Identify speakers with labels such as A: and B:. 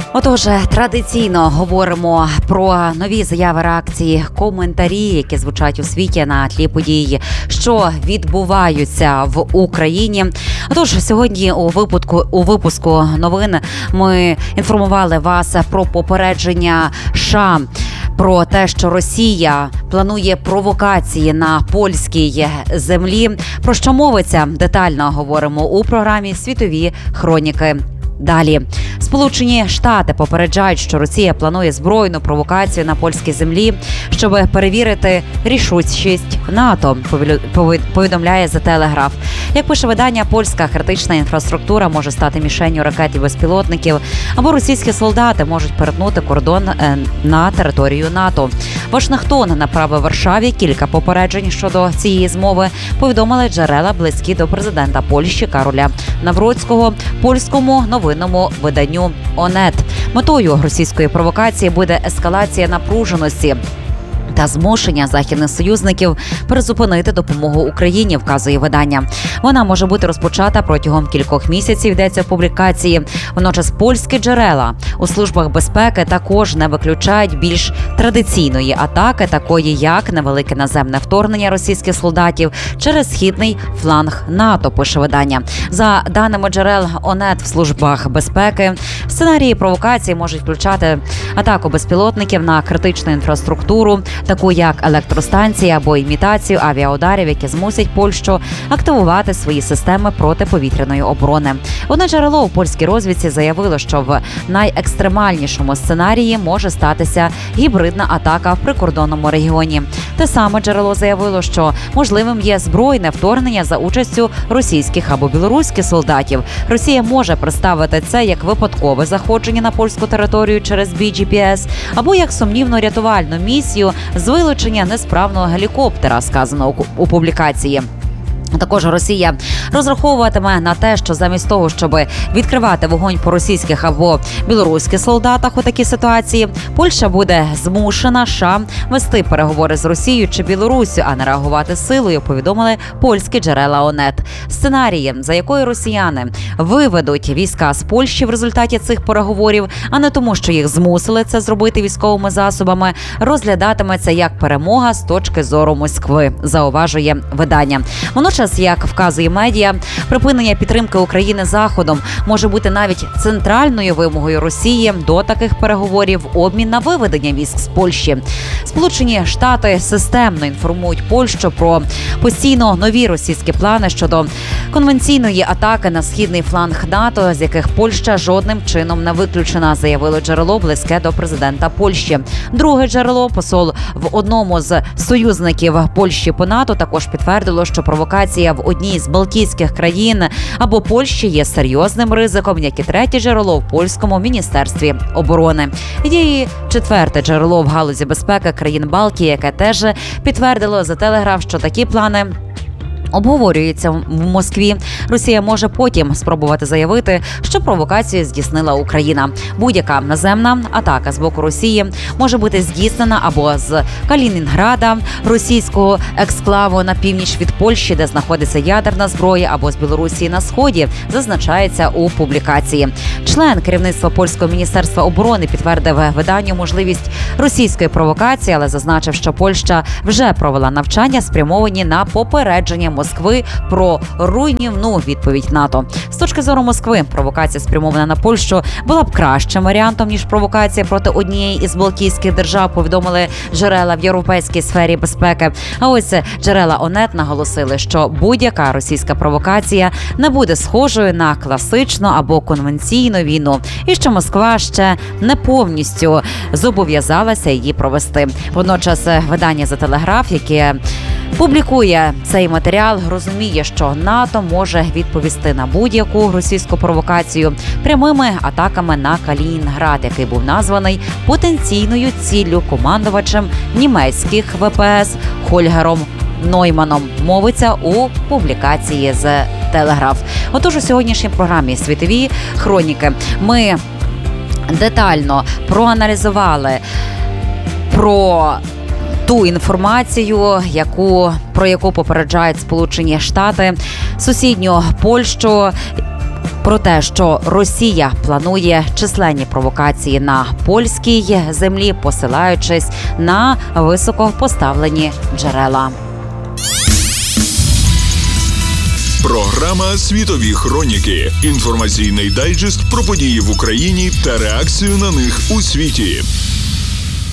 A: Отож, традиційно говоримо про нові заяви, реакції, коментарі, які звучать у світі на тлі подій, що відбуваються в Україні. Отож, сьогодні у випуску новин ми інформували вас про попередження США про те, що Росія планує провокації на польській землі. Про що мовиться? Детально говоримо у програмі «Світові хроніки». Далі. Сполучені Штати попереджають, що Росія планує збройну провокацію на польській землі, щоб перевірити рішучість НАТО, повідомляє The Telegraph. Як пише видання, польська критична інфраструктура може стати мішенню ракет і безпілотників, або російські солдати можуть перетнути кордон на територію НАТО. Вашингтон направив Варшаві кілька попереджень щодо цієї змови, повідомили джерела, близькі до президента Польщі Кароля Навроцького, польському новинному виданню ОНЕТ. Метою російської провокації буде ескалація напруженості та змушення західних союзників призупинити допомогу Україні, вказує видання. Вона може бути розпочата протягом кількох місяців, йдеться в публікації. Водночас польські джерела у службах безпеки також не виключають більш традиційної атаки, такої як невелике наземне вторгнення російських солдатів через східний фланг НАТО, пише видання. За даними джерел ОНЕТ в службах безпеки, сценарії провокації можуть включати атаку безпілотників на критичну інфраструктуру, таку як електростанції або імітацію авіаударів, які змусять Польщу активувати свої системи протиповітряної оборони. Одне джерело у польській розвідці заявило, що в найекстремальнішому сценарії може статися гібридна атака в прикордонному регіоні. Те саме джерело заявило, що можливим є збройне вторгнення за участю російських або білоруських солдатів. Росія може представити це як випадкове заходження на польську територію через BGPS або як сумнівну рятувальну місію з вилучення несправного гелікоптера, сказано у публікації. Також Росія розраховуватиме на те, що замість того, щоб відкривати вогонь по російських або білоруських солдатах у такій ситуації, Польща буде змушена США вести переговори з Росією чи Білоруссю, а не реагувати силою, повідомили польські джерела ОНЕТ. Сценарії, за якою росіяни виведуть війська з Польщі в результаті цих переговорів, а не тому, що їх змусили це зробити військовими засобами, розглядатиметься як перемога з точки зору Москви, зауважує видання. Водночас, як вказує медіа, припинення підтримки України Заходом може бути навіть центральною вимогою Росії до таких переговорів в обмін на виведення військ з Польщі. Сполучені Штати системно інформують Польщу про постійно нові російські плани щодо конвенційної атаки на східний фланг НАТО, з яких Польща жодним чином не виключена, заявило джерело, близьке до президента Польщі. Друге джерело, посол в одному з союзників Польщі по НАТО, також підтвердило, що провокація в одній з балтійських країн або Польщі є серйозним ризиком, як і третє джерело в польському міністерстві оборони. І четверте джерело в галузі безпеки країн Балтії, яке теж підтвердило The Telegraph, що такі плани обговорюється в Москві. Росія може потім спробувати заявити, що провокацію здійснила Україна. Будь-яка наземна атака з боку Росії може бути здійснена або з Калінінграда, російського ексклаву на північ від Польщі, де знаходиться ядерна зброя, або з Білорусі на сході, зазначається у публікації. Член керівництва польського міністерства оборони підтвердив виданню можливість російської провокації, але зазначив, що Польща вже провела навчання, спрямовані на попередження Москви про руйнівну відповідь НАТО. З точки зору Москви, провокація, спрямована на Польщу, була б кращим варіантом, ніж провокація проти однієї із балтійських держав, повідомили джерела в європейській сфері безпеки. А ось джерела ОНЕТ наголосили, що будь-яка російська провокація не буде схожою на класичну або конвенційну війну, і що Москва ще не повністю зобов'язалася її провести. Водночас видання The Telegraph, яке публікує цей матеріал, розуміє, що НАТО може відповісти на будь-яку російську провокацію прямими атаками на Калінінград, який був названий потенційною ціллю командувачем німецьких ВПС Хольгером Нойманом, мовиться у публікації з Telegraph. Отож, у сьогоднішній програмі «Світові хроніки» ми детально проаналізували про ту інформацію, про яку попереджають Сполучені Штати, сусідню Польщу, про те, що Росія планує численні провокації на польській землі, посилаючись на високопоставлені джерела.
B: Програма «Світові хроніки». Інформаційний дайджест про події в Україні та реакцію на них у світі.